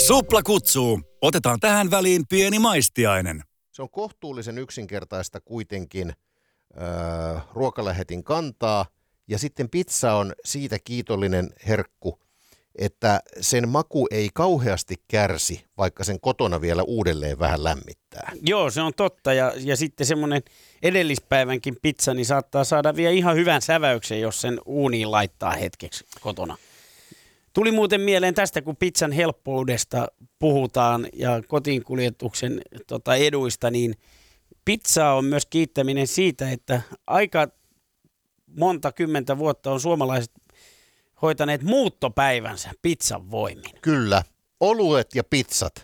Supla kutsuu. Otetaan tähän väliin pieni maistiainen. Se on kohtuullisen yksinkertaista kuitenkin ruokalähetin kantaa. Ja sitten pizza on siitä kiitollinen herkku, että sen maku ei kauheasti kärsi, vaikka sen kotona vielä uudelleen vähän lämmittää. Joo, se on totta. Ja sitten semmoinen edellispäivänkin pizza, niin saattaa saada vielä ihan hyvän säväyksen, jos sen uuniin laittaa hetkeksi kotona. Tuli muuten mieleen tästä, kun pizzan helppoudesta puhutaan ja kotiinkuljetuksen eduista, niin pizzaa on myös kiittäminen siitä, että aika monta kymmentä vuotta on suomalaiset hoitaneet muuttopäivänsä pizzan voimin. Kyllä, oluet ja pizzat,